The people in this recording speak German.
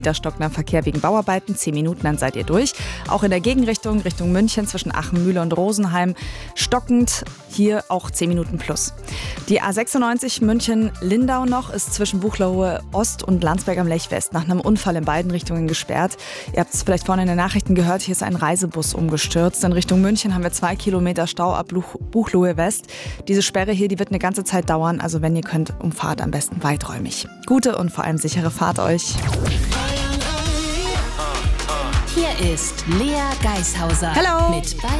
Da stockender Verkehr wegen Bauarbeiten, 10 Minuten, dann seid ihr durch. Auch in der Gegenrichtung, Richtung München zwischen Aachen, Mühle und Rosenheim stockend, hier auch 10 Minuten plus. Die A96 München-Lindau noch ist zwischen Buchloe Ost und Landsberg am Lech West nach einem Unfall in beiden Richtungen gesperrt. Ihr habt es vielleicht vorhin in den Nachrichten gehört, hier ist ein Reisebus umgestürzt. In Richtung München haben wir 2 Kilometer Stau ab Buchloe West. Diese Sperre hier, die wird eine ganze Zeit dauern, also wenn ihr könnt, umfahrt am besten weiträumig. Gute und vor allem sichere Fahrt euch. Hier ist Lea Geishauser. Hello. Mit